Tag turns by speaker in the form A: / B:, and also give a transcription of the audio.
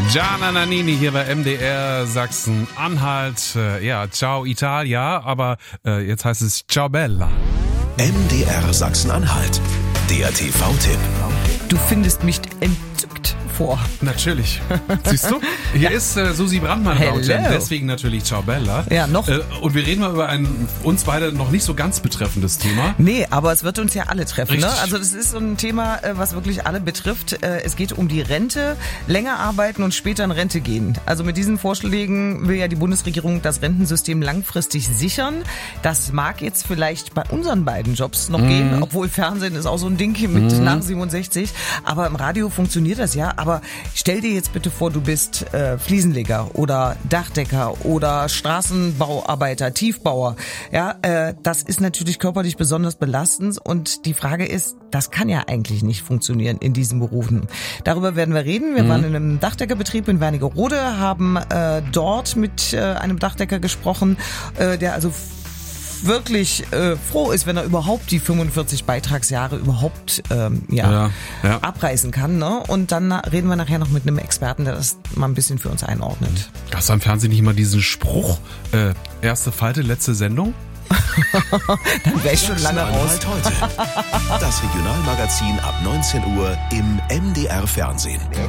A: Gianna Nannini hier bei MDR Sachsen-Anhalt. Ja, ciao Italia, aber jetzt heißt es ciao Bella.
B: MDR Sachsen-Anhalt, der TV-Tipp.
C: Du findest mich entzückt vor.
A: Natürlich. Siehst du? Hier ist Susi Brandmann
C: Hello.
A: deswegen natürlich ciao Bella.
C: Ja, noch.
A: Und wir reden mal über ein uns beide noch nicht so ganz betreffendes Thema.
C: Nee, aber es wird uns ja alle treffen. Ne?
A: Richtig.
C: Also das ist so ein Thema, was wirklich alle betrifft. Es geht um die Rente, länger arbeiten und später in Rente gehen. Also mit diesen Vorschlägen will ja die Bundesregierung das Rentensystem langfristig sichern. Das mag jetzt vielleicht bei unseren beiden Jobs noch gehen, obwohl Fernsehen ist auch so ein Ding mit nach 67. Aber im Radio funktioniert das ja. Aber stell dir jetzt bitte vor, du bist Fliesenleger oder Dachdecker oder Straßenbauarbeiter, Tiefbauer. Ja, das ist natürlich körperlich besonders belastend und die Frage ist, das kann ja eigentlich nicht funktionieren in diesen Berufen. Darüber werden wir reden. Wir waren in einem Dachdeckerbetrieb in Wernigerode, haben dort mit einem Dachdecker gesprochen, der also wirklich froh ist, wenn er überhaupt die 45 Beitragsjahre überhaupt abreißen kann. Ne? Und dann reden wir nachher noch mit einem Experten, der das mal ein bisschen für uns einordnet.
A: Gab es am Fernsehen nicht mal diesen Spruch, erste Falte, letzte Sendung?
C: Dann wäre ich schon lange raus.
B: Sachsen-Anhalt heute. Das Regionalmagazin ab 19 Uhr im MDR Fernsehen.